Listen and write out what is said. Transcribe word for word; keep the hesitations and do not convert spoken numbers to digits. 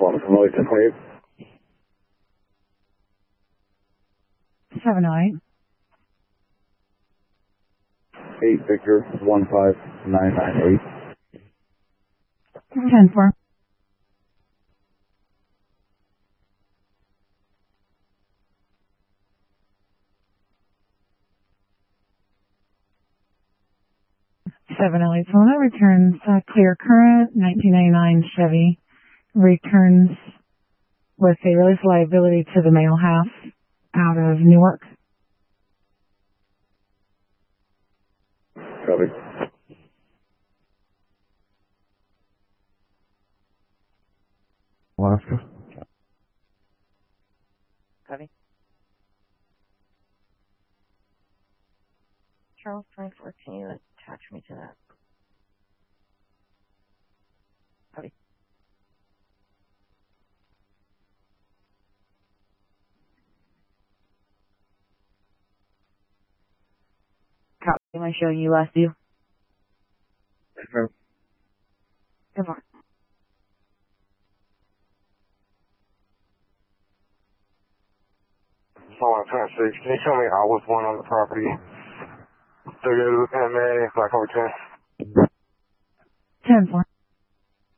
one from Lloyd ten twenty-eight. seven oh eight. eight Victor one five nine nine eight. ten four. seven oh eight Florida returns uh, clear current nineteen ninety-nine Chevy, returns with a release liability to the mail house out of Newark. Copy. Alaska. Copy. Charles twenty-four, can you attach me to that? Copy. Copy. Am I showing you last view? Confirm. Come on. Following ten six, can you tell me I was one on the property? thirty-eight M A, Black over ten. ten four.